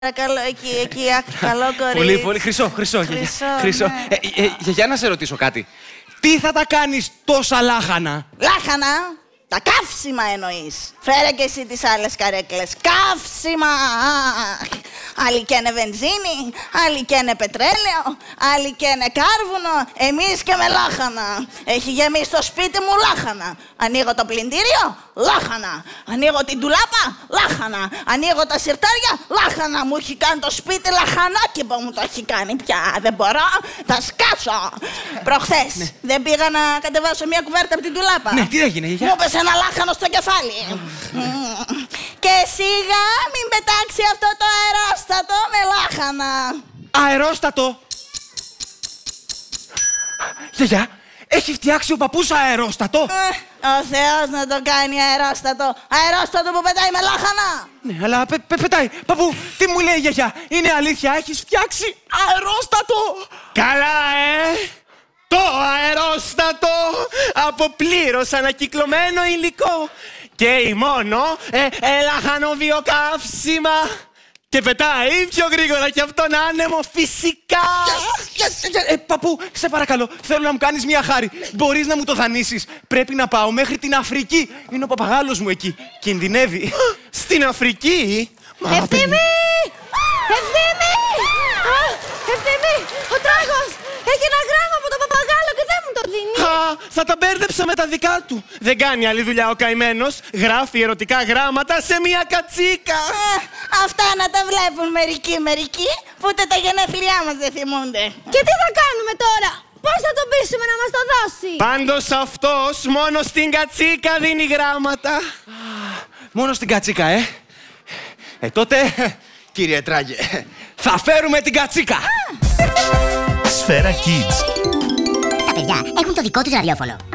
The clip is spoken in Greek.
Παρακαλώ, εκεί, καλό κορίτσι. Πολύ, πολύ. Χρυσό. Ναι. Για να σε ρωτήσω κάτι. Τι θα τα κάνεις τόσα λάχανα? Λάχανα, τα καύσιμα εννοείς. Φέρε και εσύ τις άλλες καρέκλες. Καύσιμα! Άλλοι καίνε βενζίνη, άλλοι καίνε πετρέλαιο, άλλοι καίνε κάρβουνο, εμείς και με λάχανα. Έχει γεμίσει το σπίτι μου λάχανα. Ανοίγω το πλυντήριο, λάχανα. Ανοίγω την τουλάπα, λάχανα. Ανοίγω τα σιρτάρια, λάχανα. Μου έχει κάνει το σπίτι λαχανάκι που μου το έχει κάνει πια. Δεν μπορώ, θα σκάσω. Προχθές δεν πήγα να κατεβάσω μια κουβέρτα από την τουλάπα. Ναι, τι έγινε, γιαγιά? Μου έπεσε ένα λάχανο στο κεφάλι. Και σιγά μην πετάξει αυτό το αερόστατο με λάχανα. Αερόστατο! Γιαγιά, έχει φτιάξει ο παππούς αερόστατο! Ο Θεός να το κάνει αερόστατο. Αερόστατο που πετάει με λάχανα. Ναι, αλλά πετάει. Παππού, τι μου λέει η γιαγιά? Είναι αλήθεια, έχεις φτιάξει αερόστατο! Καλά, Το αερόστατο από πλήρως ανακυκλωμένο υλικό και μόνο λαχανοβιοκαύσιμα. Και πετάει πιο γρήγορα και από τον άνεμο, φυσικά! Παππού, σε παρακαλώ, θέλω να μου κάνεις μια χάρη. Μπορείς να μου το δανείσεις? Πρέπει να πάω μέχρι την Αφρική. Είναι ο παπαγάλος μου εκεί. Κινδυνεύει. Στην Αφρική? Ευθύμη! Ευθύμη! Ευθύμη! Ο τράγος! Έχει ένα γράμμα από τον παπαγάλο και δεν μου το δίνει. Θα τα μπέρδεψα με τα δικά του. Δεν κάνει άλλη δουλειά ο καημένος. Γράφει ερωτικά γράμματα σε μια κατσίκα. Αυτά να τα βλέπουν μερικοί που ούτε τα γενέθλιά μας δεν θυμούνται. Και τι θα κάνουμε τώρα? Πώς θα τον πείσουμε να μας το δώσει? Πάντως αυτός μόνο στην κατσίκα δίνει γράμματα. Μόνο στην κατσίκα, τότε, κύριε Τράγε, θα φέρουμε την κατσίκα. Σφαίρα Kids. Τα παιδιά έχουν το δικό τους ραδιόφωνο.